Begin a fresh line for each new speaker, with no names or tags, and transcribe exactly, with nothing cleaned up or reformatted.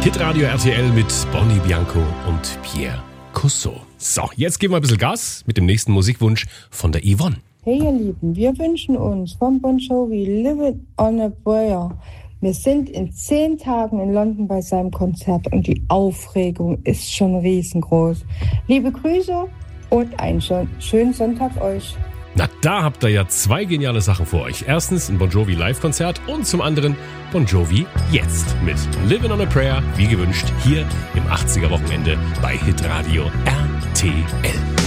Hitradio R T L mit Bonnie Bianco und Pierre Cousteau. So, jetzt geben wir ein bisschen Gas mit dem nächsten Musikwunsch von der Yvonne.
Hey ihr Lieben, wir wünschen uns von Bon Jovi Live It on a Prayer. Wir sind in zehn Tagen in London bei seinem Konzert und die Aufregung ist schon riesengroß. Liebe Grüße und einen schönen Sonntag euch.
Na, da habt ihr ja zwei geniale Sachen vor euch. Erstens ein Bon Jovi Live-Konzert und zum anderen Bon Jovi jetzt mit Livin' on a Prayer, wie gewünscht, hier im achtziger Wochenende bei Hitradio R T L.